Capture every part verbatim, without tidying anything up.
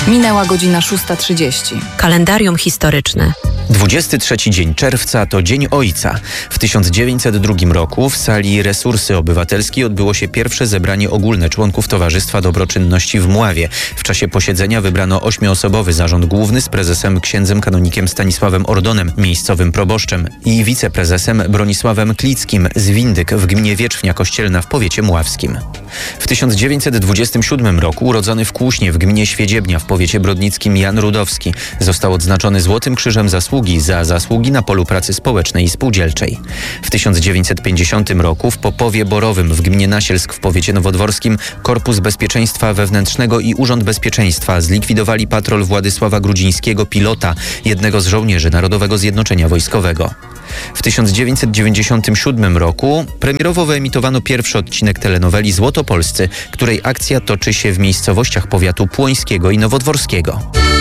Minęła godzina szósta trzydzieści. Kalendarium historyczne. dwudziesty trzeci dzień czerwca to Dzień Ojca. W tysiąc dziewięćset drugim roku w sali Resursy Obywatelskiej odbyło się pierwsze zebranie ogólne członków Towarzystwa Dobroczynności w Mławie. W czasie posiedzenia wybrano ośmioosobowy zarząd główny z prezesem księdzem kanonikiem Stanisławem Ordonem, miejscowym proboszczem, i wiceprezesem Bronisławem Klickim z Windyk w gminie Wierzchnia Kościelna w powiecie mławskim. W tysiąc dziewięćset dwudziestym siódmym roku urodzony w Kłuśnie w gminie Świedziebnia w powiecie brodnickim Jan Rudowski został odznaczony Złotym Krzyżem Zasługi za zasługi na polu pracy społecznej i spółdzielczej. W tysiąc dziewięćset pięćdziesiątym roku w Popowie Borowym w gminie Nasielsk w powiecie nowodworskim Korpus Bezpieczeństwa Wewnętrznego i Urząd Bezpieczeństwa zlikwidowali patrol Władysława Grudzińskiego, pilota, jednego z żołnierzy Narodowego Zjednoczenia Wojskowego. W tysiąc dziewięćset dziewięćdziesiątym siódmym roku premierowo wyemitowano pierwszy odcinek telenoweli Złotopolscy, której akcja toczy się w miejscowościach powiatu płońskiego i nowodworskiego.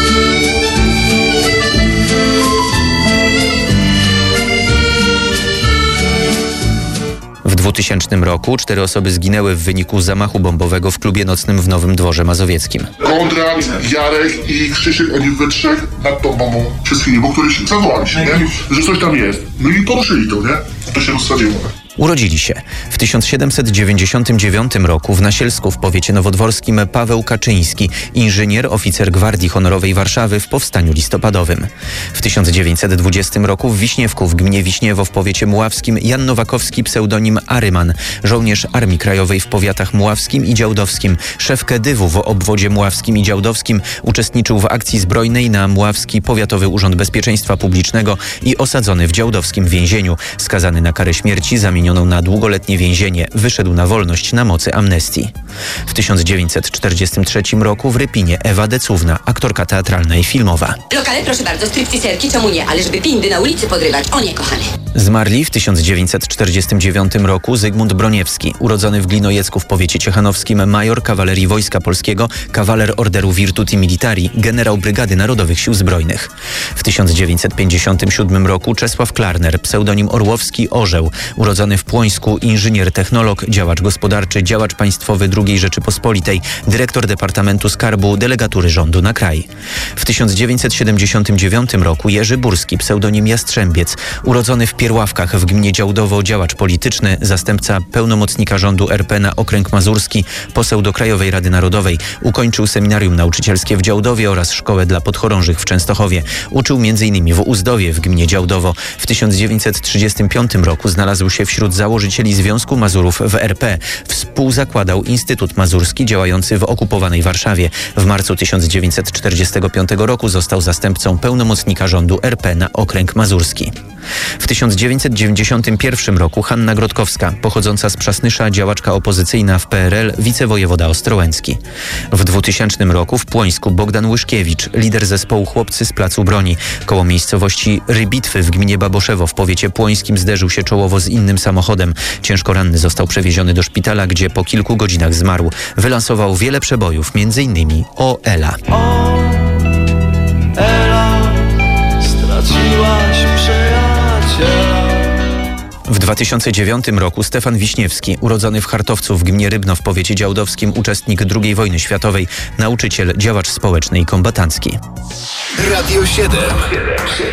W dwutysięcznym roku cztery osoby zginęły w wyniku zamachu bombowego w klubie nocnym w Nowym Dworze Mazowieckim. Konrad, Jarek i Krzysiek, oni we trzech nad tą bombą przez chwilę, bo któryś zawołali się, nie? Że coś tam jest. No i poruszyli to, nie? To się rozsadziło. Urodzili się w tysiąc siedemset dziewięćdziesiątym dziewiątym roku w Nasielsku w powiecie nowodworskim Paweł Kaczyński, inżynier, oficer Gwardii Honorowej Warszawy w powstaniu listopadowym. W tysiąc dziewięćset dwudziestym roku w Wiśniewku w gminie Wiśniewo w powiecie mławskim Jan Nowakowski, pseudonim Aryman, żołnierz Armii Krajowej w powiatach mławskim i działdowskim, szef Kedywu w obwodzie mławskim i działdowskim, uczestniczył w akcji zbrojnej na Mławski Powiatowy Urząd Bezpieczeństwa Publicznego i osadzony w działdowskim więzieniu. Skazany na karę śmierci zamienioną na długoletnie więzienie, wyszedł na wolność na mocy amnestii. W tysiąc dziewięćset czterdziestym trzecim roku w Rypinie Ewa Decówna, aktorka teatralna i filmowa. Lokale, proszę bardzo, stripteaserki, czemu nie? Ale żeby pindy na ulicy podrywać, o nie, kochany. Zmarli w tysiąc dziewięćset czterdziestym dziewiątym roku Zygmunt Broniewski, urodzony w Glinojecku w powiecie ciechanowskim, major kawalerii Wojska Polskiego, kawaler Orderu Virtuti Militari, generał Brygady Narodowych Sił Zbrojnych. W tysiąc dziewięćset pięćdziesiątym siódmym roku Czesław Klarner, pseudonim Orłowski Orzeł, urodzony w Płońsku, inżynier, technolog, działacz gospodarczy, działacz państwowy drugiej Rzeczypospolitej, dyrektor Departamentu Skarbu Delegatury Rządu na kraj. W tysiąc dziewięćset siedemdziesiątym dziewiątym roku Jerzy Burski, pseudonim Jastrzębiec, urodzony w Pierławkach w gminie Działdowo, działacz polityczny, zastępca pełnomocnika rządu R P na okręg mazurski, poseł do Krajowej Rady Narodowej, ukończył seminarium nauczycielskie w Działdowie oraz szkołę dla podchorążych w Częstochowie. Uczył między innymi w Uzdowie w gminie Działdowo. W tysiąc dziewięćset trzydziestym piątym roku znalazł się wśród założycieli Związku Mazurów w R P. Współzakładał Instytut Mazurski działający w okupowanej Warszawie. W marcu tysiąc dziewięćset czterdziestego piątego roku został zastępcą pełnomocnika rządu R P na okręg mazurski. W tysiąc dziewięćset dziewięćdziesiątym pierwszym roku Hanna Grodkowska, pochodząca z Przasnysza, działaczka opozycyjna w P R L, wicewojewoda ostrołęcki. W dwutysięcznym roku w Płońsku Bogdan Łyszkiewicz, lider zespołu Chłopcy z Placu Broni. Koło miejscowości Rybitwy w gminie Baboszewo w powiecie płońskim zderzył się czołowo z innym samochodem. Ciężko ranny został przewieziony do szpitala, gdzie po kilku godzinach zmarł. Wylansował wiele przebojów, między innymi O Ela. O, Ela, straciłaś przyjaciela. W dwa tysiące dziewiątym roku Stefan Wiśniewski, urodzony w Chartowcu w gminie Rybno w powiecie działdowskim, uczestnik drugiej wojny światowej, nauczyciel, działacz społeczny i kombatancki. Radio siedem.